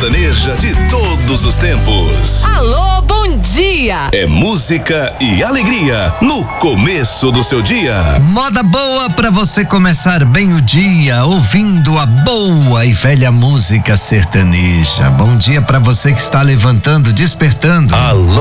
sertaneja de todos os tempos. Alô, bom dia! É música e alegria no começo do seu dia. Moda boa pra você começar bem o dia, ouvindo a boa e velha música sertaneja. Bom dia pra você que está levantando, despertando. Alô.